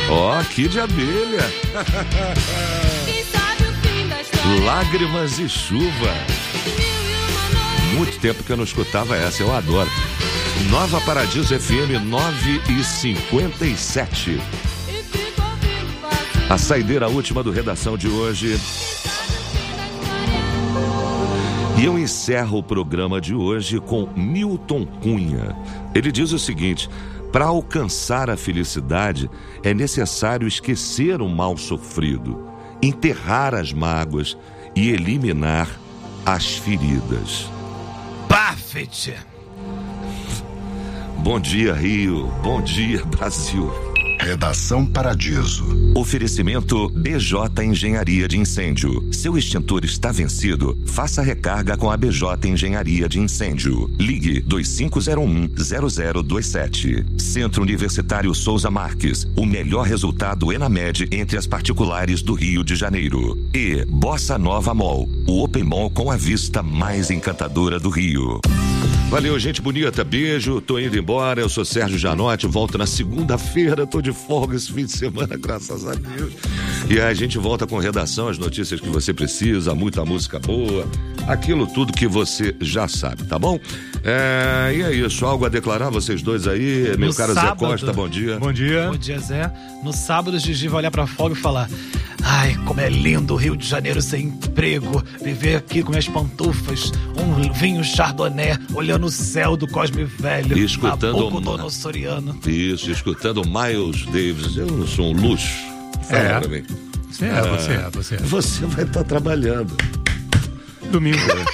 Ó, que de abelha. Lágrimas e chuva. Muito tempo que eu não escutava essa, eu adoro. Nova Paradiso FM 9h57. A saideira última do Redação de hoje. E eu encerro o programa de hoje com Milton Cunha. Ele diz o seguinte: para alcançar a felicidade é necessário esquecer o mal sofrido, enterrar as mágoas e eliminar as feridas. Buffett! Bom dia, Rio. Bom dia, Brasil. Redação Paradiso. Oferecimento BJ Engenharia de Incêndio. Seu extintor está vencido? Faça recarga com a BJ Engenharia de Incêndio. Ligue 2501-0027. Centro Universitário Souza Marques. O melhor resultado ENAMED entre as particulares do Rio de Janeiro. E Bossa Nova Mall. O Open Mall com a vista mais encantadora do Rio. Valeu, gente bonita. Beijo. Tô indo embora. Eu sou Sérgio Janotti. Volto na segunda-feira. Tô de folga esse fim de semana, graças a Deus. E aí a gente volta com redação, as notícias que você precisa, muita música boa, aquilo tudo que você já sabe, tá bom? E é isso. Algo a declarar, vocês dois aí? Meu caro Zé Costa, bom dia. Bom dia. Bom dia, Zé. No sábado, o Gigi vai olhar pra fora e falar: ai, como é lindo o Rio de Janeiro sem emprego, viver aqui com minhas pantufas, um vinho chardonnay, olhando o céu do Cosme Velho, e escutando o Dono Soriano. Isso, escutando Miles Davis. Eu não sou um luxo. Fala pra mim. Você é. Você vai estar trabalhando. Domingo.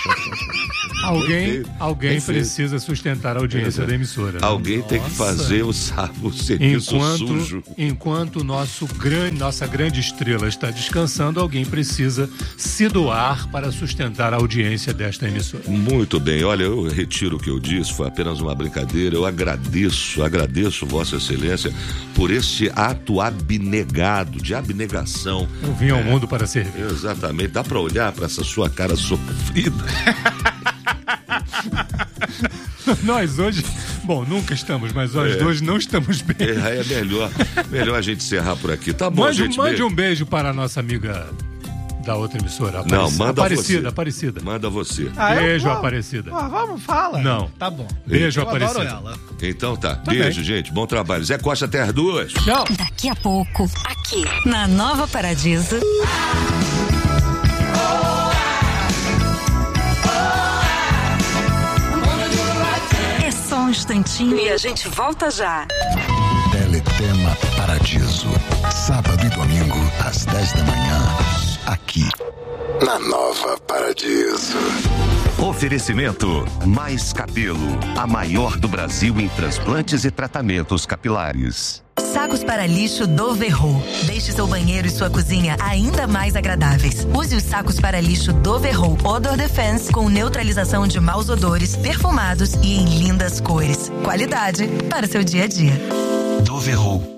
Alguém precisa sustentar a audiência da emissora. Alguém tem que fazer o serviço sujo. Enquanto nossa grande estrela está descansando, alguém precisa se doar para sustentar a audiência desta emissora. Muito bem. Olha, eu retiro o que eu disse, foi apenas uma brincadeira. Eu agradeço Vossa Excelência por esse ato abnegado, de abnegação. Eu vim ao mundo para servir. Exatamente. Dá para olhar para essa sua cara sofrida. Nós hoje, nunca estamos, mas nós dois não estamos bem. É melhor a gente encerrar por aqui. Tá bom, mande um beijo para a nossa amiga da outra emissora. Não, manda Aparecida. Manda você. Beijo, Aparecida. Vamos, fala. Não. Tá bom. Beijo, eu Aparecida. Adoro ela. Então tá. Beijo, gente. Bom trabalho. Zé Costa, Terra 2. Tchau. Daqui a pouco, aqui na Nova Paradiso. Um instantinho e a gente volta já. Teletema Paradiso. Sábado e domingo, às 10 da manhã. Aqui, na Nova Paradiso. Oferecimento Mais Cabelo, a maior do Brasil em transplantes e tratamentos capilares. Sacos para lixo Doverro. Deixe seu banheiro e sua cozinha ainda mais agradáveis. Use os sacos para lixo Doverro Odor Defense com neutralização de maus odores, perfumados e em lindas cores. Qualidade para o seu dia a dia. Doverro.